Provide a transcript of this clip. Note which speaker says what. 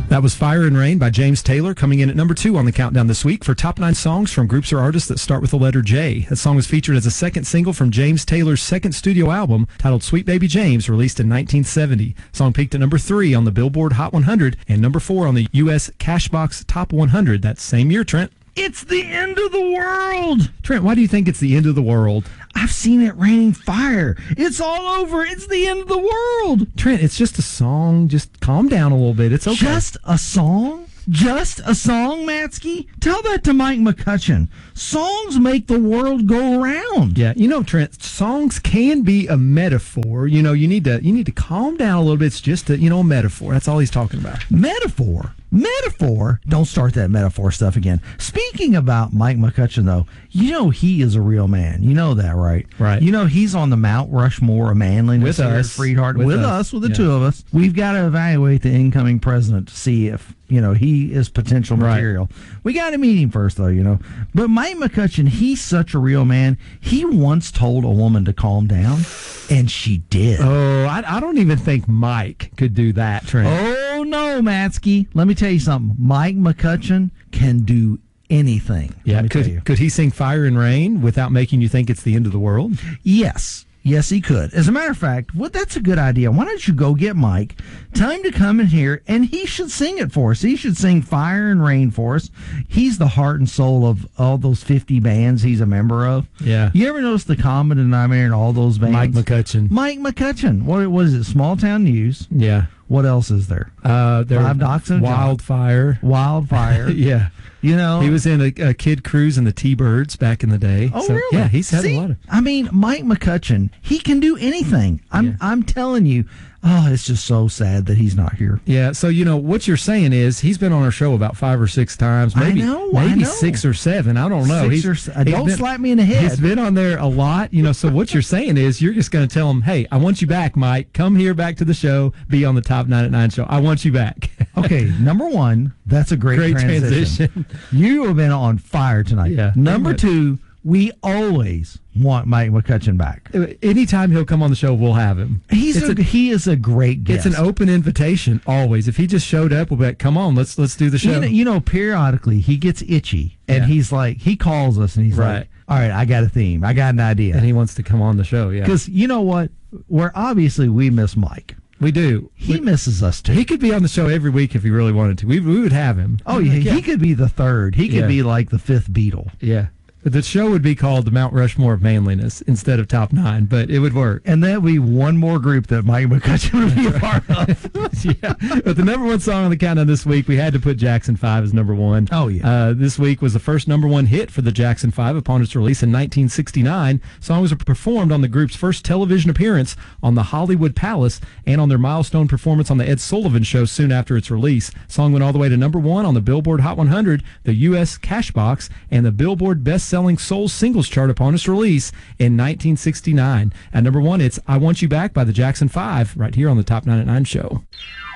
Speaker 1: That was Fire and Rain by James Taylor, coming in at number 2 on the countdown this week for top 9 songs from groups or artists that start with the letter J. That song was featured as a second single from James Taylor's second studio album titled Sweet Baby James, released in 1970. The song peaked at number 3 on the Billboard Hot 100 and number 4 on the U.S. Cashbox Top 100 that same year, Trent.
Speaker 2: It's the end of the world.
Speaker 1: Trent, why do you think it's the end of the world?
Speaker 2: I've seen it raining fire. It's all over. It's the end of the world.
Speaker 1: Trent, it's just a song. Just calm down a little bit. It's okay.
Speaker 2: Just a song? Just a song, Matsky? Tell that to Mike McCutcheon. Songs make the world go around.
Speaker 1: Yeah, Trent, songs can be a metaphor. You need to calm down a little bit. It's just a metaphor. That's all he's talking about.
Speaker 2: Metaphor? Don't start that metaphor stuff again. Speaking about Mike McCutcheon, though, he is a real man. You know that, right?
Speaker 1: Right.
Speaker 2: He's on the Mount Rushmore of manliness
Speaker 1: with us,
Speaker 2: Freedheart, with us, the two of us. We've got to evaluate the incoming president to see if he is potential material. Right. We got to meet him first, though. But Mike McCutcheon, he's such a real man. He once told a woman to calm down, and she did.
Speaker 1: Oh, I don't even think Mike could do that, Trent.
Speaker 2: Oh, no, Matsky. Let me tell you something. Mike McCutcheon can do anything.
Speaker 1: Yeah, could he sing Fire and Rain without making you think it's the end of the world?
Speaker 2: Yes. Yes, he could. As a matter of fact, that's a good idea. Why don't you go get Mike, tell him to come in here, and he should sing it for us. He should sing Fire and Rain for us. He's the heart and soul of all those 50 bands he's a member of.
Speaker 1: Yeah.
Speaker 2: You ever notice the common denominator in all those bands?
Speaker 1: Mike McCutcheon.
Speaker 2: What is it? Small Town News.
Speaker 1: Yeah.
Speaker 2: What else is there?
Speaker 1: There
Speaker 2: Five Dachshunds.
Speaker 1: Wildfire. Yeah. He was in a Kid Cruise and the T-Birds back in the day.
Speaker 2: Oh, really?
Speaker 1: Yeah, he's had a lot of...
Speaker 2: Mike McCutcheon, he can do anything. I'm telling you. Oh, it's just so sad that he's not here.
Speaker 1: Yeah, so, what you're saying is he's been on our show about 5 or 6 times. Maybe 6 or 7. I don't know.
Speaker 2: Don't slap me in the head.
Speaker 1: He's been on there a lot. So what you're saying is you're just going to tell him, hey, I want you back, Mike. Come here back to the show. Be on the Top 9 at 9 show. I want you back.
Speaker 2: Okay, number 1, that's a great transition. You have been on fire tonight.
Speaker 1: Yeah.
Speaker 2: Number 2, we always want Mike McCutcheon back.
Speaker 1: Anytime he'll come on the show, we'll have him.
Speaker 2: He is a great guest.
Speaker 1: It's an open invitation always. If he just showed up, we'll be like, come on, let's do the show.
Speaker 2: Periodically he gets itchy, and he's like, he calls us, and he's like, all right, I got a theme. I got an idea.
Speaker 1: And he wants to come on the show, yeah.
Speaker 2: Because you know what? We miss Mike.
Speaker 1: We do.
Speaker 2: He misses us, too.
Speaker 1: He could be on the show every week if he really wanted to. We would have him.
Speaker 2: Oh, yeah. He could be the third. He could be like the 5th Beatle.
Speaker 1: Yeah. But the show would be called the Mount Rushmore of Manliness instead of Top 9, but it would work.
Speaker 2: And that would be one more group that Mike McCutcheon would be a part of.
Speaker 1: Yeah. But the number 1 song on the countdown this week, we had to put Jackson 5 as number 1.
Speaker 2: Oh, yeah.
Speaker 1: This week was the first number 1 hit for the Jackson 5 upon its release in 1969. The song was performed on the group's first television appearance on the Hollywood Palace and on their milestone performance on the Ed Sullivan Show soon after its release. The song went all the way to number 1 on the Billboard Hot 100, the U.S. Cashbox, and the Billboard Best-Selling Soul Singles chart upon its release in 1969. At number 1, it's I Want You Back by the Jackson 5 right here on the Top 9 at 9 show.